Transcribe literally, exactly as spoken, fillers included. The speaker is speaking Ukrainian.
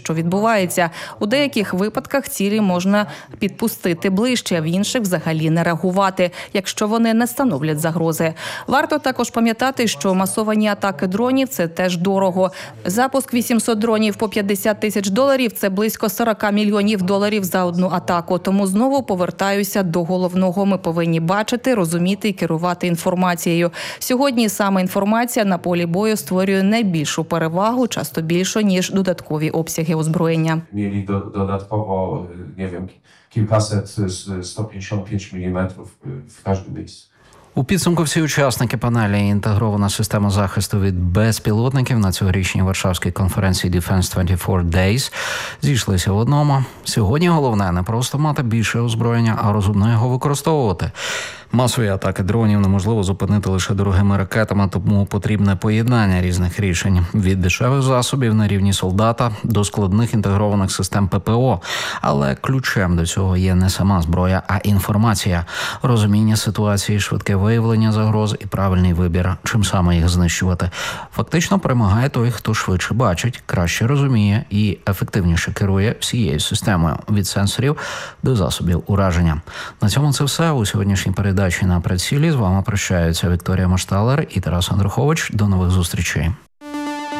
що відбувається. У деяких випадках цілі можна підпустити ближче, а в інших взагалі не реагувати, якщо вони не становлять загрози. Варто також пам'ятати, що масовані атаки дронів – це теж дорого. Запуск вісімсот дронів по п'ятдесят тисяч доларів – це близько сорок мільйонів доларів за одну атаку. Тому знову повертаюся до головного. Ми повинні бачити, розуміти і керувати інформацією. Сьогодні саме інформація на полі бою створює найбільшу перевагу, часто більшу, ніж додаткові обсяги озброєння. Mieli do, dodatkowo, nie wiem, kilkaset, sto pięćdziesiąt pięć milimetrów w każdym miejscu. У підсумку всі учасники панелі «Інтегрована система захисту від безпілотників» на цьогорічній Варшавській конференції Defense двадцять чотири Days зійшлися в одному. Сьогодні головне не просто мати більше озброєння, а розумно його використовувати. Масові атаки дронів неможливо зупинити лише дорогими ракетами, тому потрібне поєднання різних рішень. Від дешевих засобів на рівні солдата до складних інтегрованих систем ППО. Але ключем до цього є не сама зброя, а інформація, розуміння ситуації, швидке виявлення загроз і правильний вибір, чим саме їх знищувати. Фактично перемагає той, хто швидше бачить, краще розуміє і ефективніше керує всією системою – від сенсорів до засобів ураження. На цьому це все у сьогоднішній передачі на «Прицілі». З вами прощаються Вікторія Машталер і Тарас Андрухович. До нових зустрічей.